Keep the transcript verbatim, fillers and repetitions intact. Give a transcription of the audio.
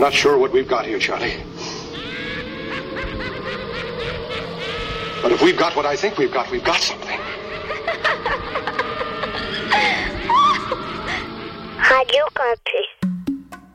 not sure what we've got here, Charlie. But if we've got what I think we've got, we've got something. Radio Campus.